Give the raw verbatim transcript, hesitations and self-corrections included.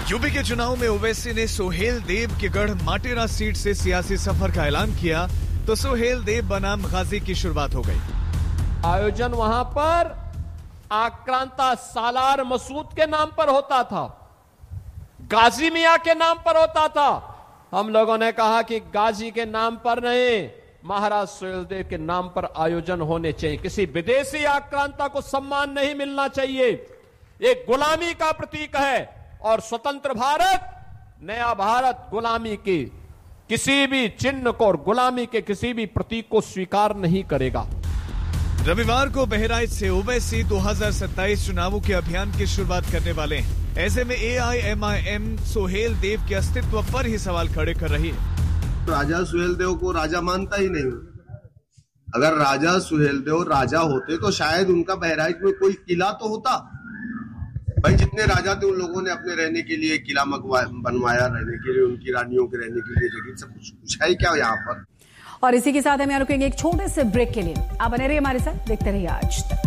UP के चुनाव में ओवैसी ने सोहेल देव के गढ़ माटेरा सीट से सियासी सफर का ऐलान किया तो सोहेल देव बनाम गाजी की शुरुआत हो गई। आयोजन वहां पर आक्रांता सालार मसूद के नाम पर होता था, गाजी मियां के नाम पर होता था। हम लोगों ने कहा कि गाजी के नाम पर नहीं, महाराज सोहेल देव के नाम पर आयोजन होने चाहिए। किसी विदेशी आक्रांता को सम्मान नहीं मिलना चाहिए। एक गुलामी का प्रतीक है और स्वतंत्र भारत, नया भारत गुलामी की किसी भी चिन्ह को और गुलामी के किसी भी प्रतीक को स्वीकार नहीं करेगा। रविवार को बहराइच से ओवैसी दो हज़ार सत्ताईस चुनावों के अभियान की शुरुआत करने वाले हैं। ऐसे में ए I am I am Sohail देव के अस्तित्व पर ही सवाल खड़े कर रही है। राजा सुहेल देव को राजा मानता ही नहीं। अगर राजा सुहेल देव राजा होते तो शायद उनका बहराइच में कोई किला तो होता। भाई जितने राजा थे उन लोगों ने अपने रहने के लिए किला बनवाया, रहने के लिए उनकी रानियों के रहने के लिए जगह, सब कुछ है क्या यहाँ पर। और इसी के साथ हम यहाँ रुकेंगे एक छोटे से ब्रेक के लिए। आप बने रहिए हमारे साथ, देखते रहिए आज तक।